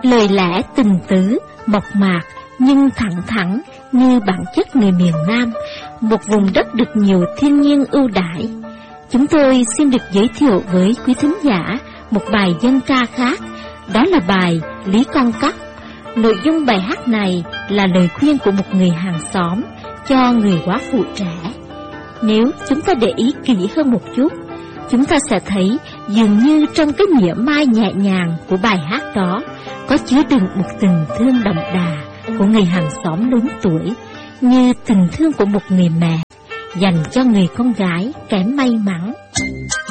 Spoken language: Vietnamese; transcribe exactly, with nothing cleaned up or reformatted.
Lời lẽ tình tứ, mộc mạc nhưng thẳng thắn như bản chất người miền Nam, một vùng đất được nhiều thiên nhiên ưu đãi. Chúng tôi xin được giới thiệu với quý thính giả một bài dân ca khác, đó là bài Lý Con Cóc. Nội dung bài hát này là lời khuyên của một người hàng xóm cho người góa phụ trẻ. Nếu chúng ta để ý kỹ hơn một chút, chúng ta sẽ thấy dường như trong cái mỉa mai nhẹ nhàng của bài hát đó có chứa đựng một tình thương đậm đà của người hàng xóm lớn tuổi, như tình thương của một người mẹ dành cho người con gái kém may mắn.